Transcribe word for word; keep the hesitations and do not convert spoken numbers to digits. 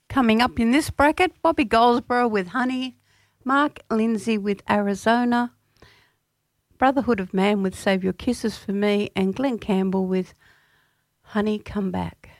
Coming up in this bracket, Bobby Goldsboro with Honey, Mark Lindsay with Arizona, Brotherhood of Man with Save Your Kisses for Me, and Glenn Campbell with Honey Come Back.